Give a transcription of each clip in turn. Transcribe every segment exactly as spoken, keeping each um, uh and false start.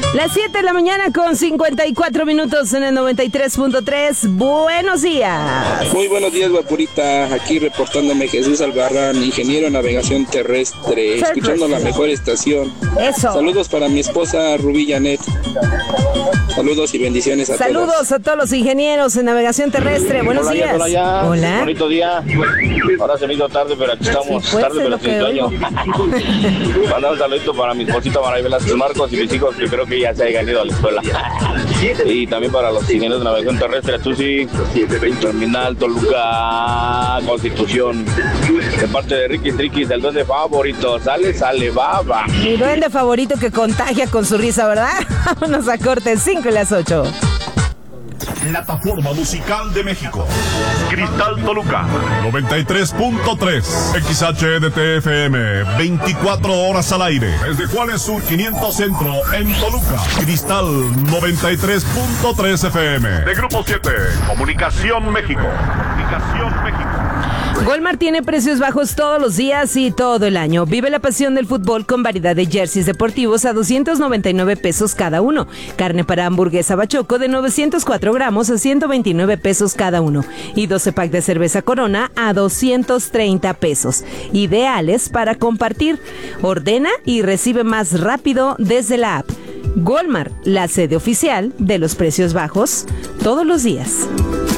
Las siete de la mañana con cincuenta y cuatro minutos en el noventa y tres punto tres. Buenos días. Muy buenos días, guapurita. Aquí reportándome Jesús Albarrán, ingeniero en navegación terrestre, escuchando la mejor estación. Eso. Saludos para mi esposa Rubí Janet. Saludos y bendiciones a Saludos todos. a todos los ingenieros en navegación terrestre. Buenos hola, días. Hola, ya. Hola. Bonito día. Ahora se me hizo tarde, pero aquí estamos. Sí, pues, tarde, pero es lo sin que sueño. Mandar un saludito para mi esposita María Velázquez Marcos y mis hijos, que creo que ya se hayan ido a la escuela. Y también para los ingenieros de navegación terrestre, Tusi, Terminal, Toluca, Constitución. De parte de Ricky Triquis, el duende favorito. Sale, sale, baba. Mi duende favorito que contagia con su risa, ¿verdad? Vámonos a corte, cinco y las ocho. Plataforma musical de México. Cristal Toluca noventa y tres punto tres. X H D T F M veinticuatro horas al aire. Desde Juárez Sur quinientos Centro en Toluca. Cristal noventa y tres punto tres F M. De Grupo siete. Comunicación México. Comunicación México. Walmart tiene precios bajos todos los días y todo el año. Vive la pasión del fútbol con variedad de jerseys deportivos a doscientos noventa y nueve pesos cada uno. Carne para hamburguesa Bachoco de novecientos cuatro gramos a ciento veintinueve pesos cada uno. Y doce pack de cerveza Corona a doscientos treinta pesos. Ideales para compartir. Ordena y recibe más rápido desde la app. Walmart, la sede oficial de los precios bajos todos los días.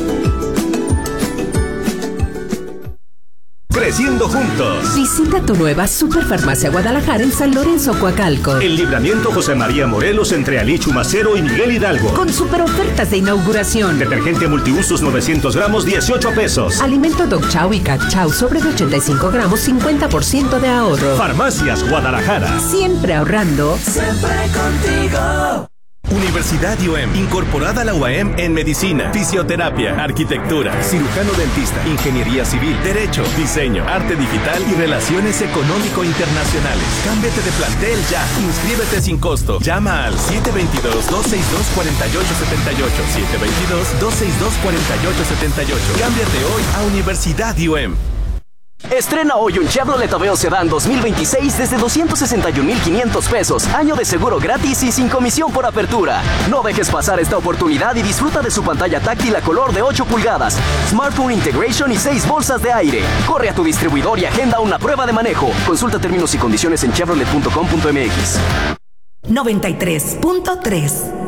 Creciendo juntos. Visita tu nueva Superfarmacia Guadalajara en San Lorenzo, Coacalco. El Libramiento José María Morelos entre Ali Chumacero y Miguel Hidalgo. Con super ofertas de inauguración. Detergente multiusos novecientos gramos, dieciocho pesos. Alimento Dog Chow y Cat Chow sobre de ochenta y cinco gramos, cincuenta por ciento de ahorro. Farmacias Guadalajara. Siempre ahorrando. Siempre contigo. Universidad I O M, incorporada a la U A M en Medicina, Fisioterapia, Arquitectura, Cirujano Dentista, Ingeniería Civil, Derecho, Diseño, Arte Digital y Relaciones Económico-Internacionales. Cámbiate de plantel ya. Inscríbete sin costo. Llama al siete dos dos, dos seis dos, cuatro ocho siete ocho, siete dos dos, dos seis dos, cuatro ocho siete ocho. Cámbiate hoy a Universidad I O M. Estrena hoy un Chevrolet Aveo Sedán dos mil veintiséis desde doscientos sesenta y un mil quinientos pesos. Año de seguro gratis y sin comisión por apertura. No dejes pasar esta oportunidad y disfruta de su pantalla táctil a color de ocho pulgadas, Smartphone Integration y seis bolsas de aire. Corre a tu distribuidor y agenda una prueba de manejo. Consulta términos y condiciones en chevrolet punto com punto m x. noventa y tres punto tres.